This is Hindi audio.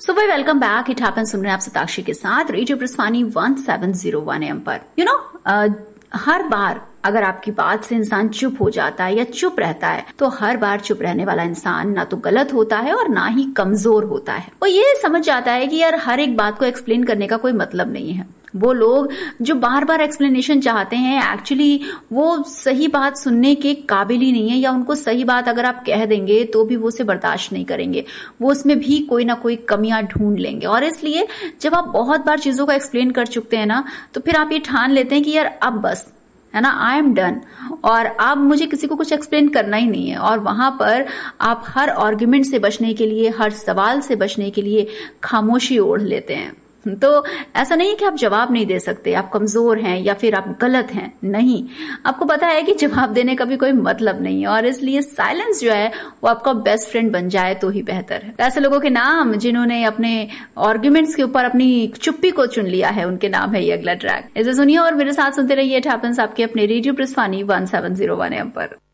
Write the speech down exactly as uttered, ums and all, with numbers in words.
सो भाई वेलकम बैक। इट हैपन सुन रहे हैं आप सताक्षी के साथ radio प्रस्वानी one seven zero one M पर। यू you नो know, हर बार अगर आपकी बात से इंसान चुप हो जाता है या चुप रहता है तो हर बार चुप रहने वाला इंसान ना तो गलत होता है और ना ही कमजोर होता है। वो ये समझ जाता है कि यार हर एक बात को एक्सप्लेन करने का कोई मतलब नहीं है। वो लोग जो बार बार एक्सप्लेनेशन चाहते हैं एक्चुअली वो सही बात सुनने के काबिल ही नहीं है, या उनको सही बात अगर आप कह देंगे तो भी वो उसे बर्दाश्त नहीं करेंगे। वो उसमें भी कोई ना कोई कमियां ढूंढ लेंगे। और इसलिए जब आप बहुत बार चीजों को एक्सप्लेन कर चुकते हैं ना तो फिर आप ये ठान लेते हैं कि यार अब बस है ना, आई एम डन, और अब मुझे किसी को कुछ एक्सप्लेन करना ही नहीं है। और वहां पर आप हर आर्ग्यूमेंट से बचने के लिए, हर सवाल से बचने के लिए खामोशी ओढ़ लेते हैं। तो ऐसा नहीं है कि आप जवाब नहीं दे सकते, आप कमजोर हैं या फिर आप गलत हैं, नहीं। आपको पता है कि जवाब देने का भी कोई मतलब नहीं है और इसलिए साइलेंस जो है वो आपका बेस्ट फ्रेंड बन जाए तो ही बेहतर है। ऐसे लोगों के नाम जिन्होंने अपने आर्ग्यूमेंट्स के ऊपर अपनी चुप्पी को चुन लिया है, उनके नाम है ये अगला ट्रैक। इसे सुनिए और मेरे साथ सुनते रहिए। इट हैपेंस आपके अपने radio प्रस्वानी one seven zero one M पर।